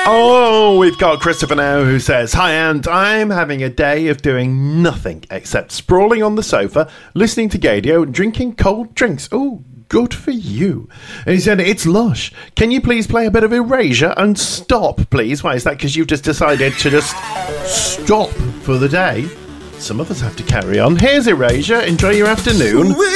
Oh, we've got Christopher now who says, "Hi, and I'm having a day of doing nothing except sprawling on the sofa, listening to Gadio and drinking cold drinks. Oh, good for you." And he said, "It's lush. Can you please play a bit of Erasure and stop, please?" Why is that? Because you've just decided to just stop for the day? Some of us have to carry on. Here's Erasure. Enjoy your afternoon.